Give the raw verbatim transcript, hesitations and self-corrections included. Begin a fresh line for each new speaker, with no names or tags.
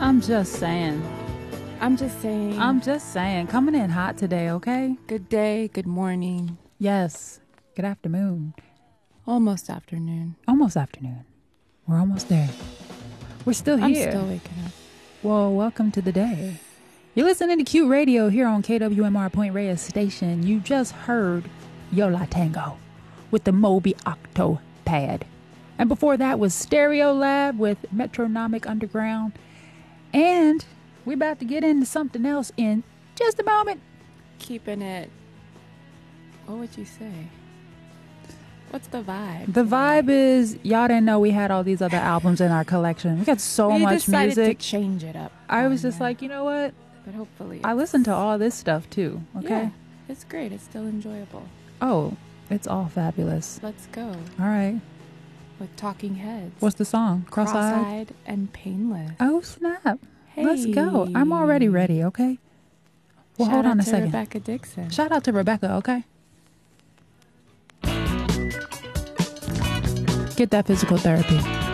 I'm just saying.
I'm just saying.
I'm just saying. Coming in hot today, okay?
Good day, good morning.
Yes. Good afternoon.
Almost afternoon.
Almost afternoon. We're almost there. We're still here.
I'm still waking up.
Well, welcome to the day. You're listening to Q Radio here on K W M R Point Reyes Station. You just heard Yola Tango with the Moby Octo Pad. And before that was Stereo Lab with Metronomic Underground. And we're about to get into something else in just a moment.
Keeping it. What would you say? What's the vibe?
The vibe is, y'all didn't know we had all these other albums in our collection. We got so
we
much
decided
music.
To change it up.
I was just like, you know what?
But hopefully,
I listen to all this stuff too. Okay,
yeah, it's great. It's still enjoyable.
Oh, it's all fabulous.
Let's go.
All right.
With Talking Heads.
What's the song? Cross-eyed,
Cross-eyed and Painless.
Oh snap!
Hey.
Let's go. I'm already ready. Okay. Well,
Shout
hold on
out
a
to
second.
Rebecca Dixon.
Shout out to Rebecca. Okay. Get that physical therapy.